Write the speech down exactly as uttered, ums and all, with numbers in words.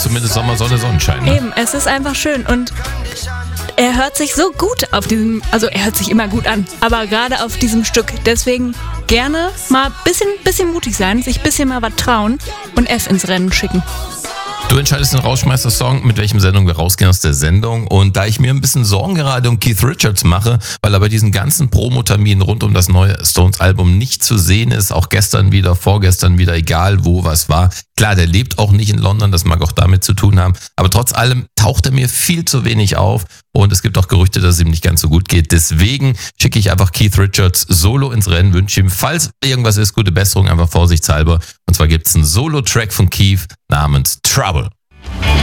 zumindest Sommer, Sonne, Sonnenschein. Ne? Eben, es ist einfach schön und er hört sich so gut auf diesem, also er hört sich immer gut an, aber gerade auf diesem Stück. Deswegen gerne mal ein bisschen, bisschen mutig sein, sich ein bisschen mal was trauen und F ins Rennen schicken. Du entscheidest den Rausschmeißer-Song, mit welchem Sendung wir rausgehen aus der Sendung. Und da ich mir ein bisschen Sorgen gerade um Keith Richards mache, weil er bei diesen ganzen Promoterminen rund um das neue Stones-Album nicht zu sehen ist, auch gestern wieder, vorgestern wieder, egal wo was war. Klar, der lebt auch nicht in London, das mag auch damit zu tun haben. Aber trotz allem taucht er mir viel zu wenig auf. Und es gibt auch Gerüchte, dass es ihm nicht ganz so gut geht. Deswegen schicke ich einfach Keith Richards solo ins Rennen, wünsche ihm, falls irgendwas ist, gute Besserung, einfach vorsichtshalber. Und zwar gibt es einen Solo-Track von Keith namens Trouble.